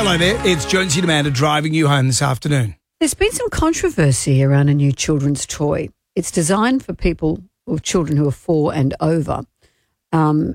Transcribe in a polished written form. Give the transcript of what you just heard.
Hello there, it's Jonesy and Amanda driving you home this afternoon. There's been some controversy around a new children's toy. It's designed for people or children who are 4 and over.